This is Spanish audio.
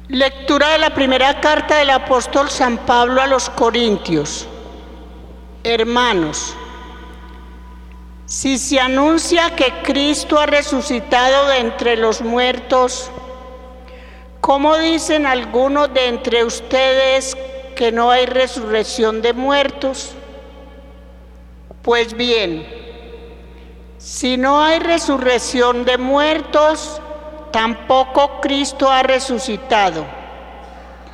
Lectura de la primera carta del apóstol San Pablo a los Corintios. Hermanos, si se anuncia que Cristo ha resucitado de entre los muertos, ¿cómo dicen algunos de entre ustedes que no hay resurrección de muertos? Pues bien, si no hay resurrección de muertos, tampoco Cristo ha resucitado.